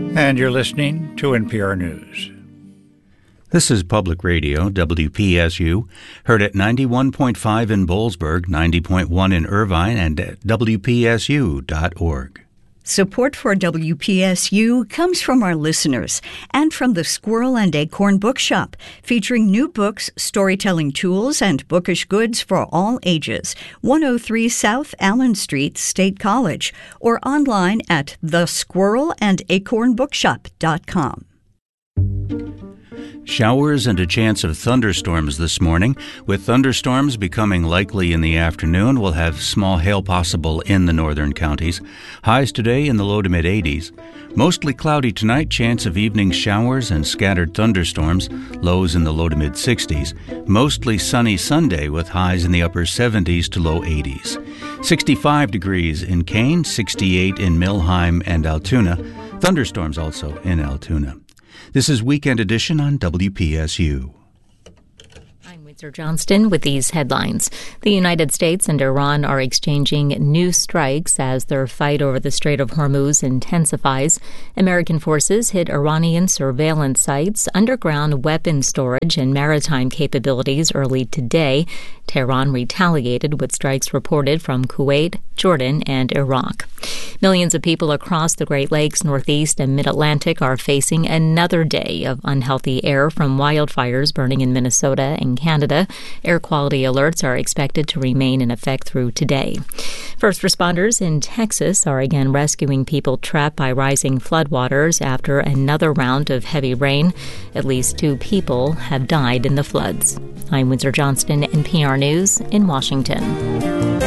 And you're listening to NPR News. This is Public Radio, WPSU, heard at 91.5 in Boalsburg, 90.1 in Irvine, and at WPSU.org. Support for WPSU comes from our listeners and from the Squirrel and Acorn Bookshop, featuring new books, storytelling tools, and bookish goods for all ages. 103 South Allen Street, State College, or online at thesquirrelandacornbookshop.com. Showers and a chance of thunderstorms this morning. With thunderstorms becoming likely in the afternoon, we'll have small hail possible in the northern counties. Highs today in the low to mid-80s. Mostly cloudy tonight, chance of evening showers and scattered thunderstorms, lows in the low to mid-60s. Mostly sunny Sunday with highs in the upper 70s to low 80s. 65 degrees in Kane, 68 in Milheim and Altoona. Thunderstorms also in Altoona. This is Weekend Edition on WPSU. I'm Windsor Johnston with these headlines. The United States and Iran are exchanging new strikes as their fight over the Strait of Hormuz intensifies. American forces hit Iranian surveillance sites, underground weapon storage, and maritime capabilities early today. Tehran retaliated with strikes reported from Kuwait, Jordan, and Iraq. Millions of people across the Great Lakes, Northeast, and Mid-Atlantic are facing another day of unhealthy air from wildfires burning in Minnesota and Canada. Air quality alerts are expected to remain in effect through today. First responders in Texas are again rescuing people trapped by rising floodwaters after another round of heavy rain. At least 2 people have died in the floods. I'm Windsor Johnston, NPR News in Washington.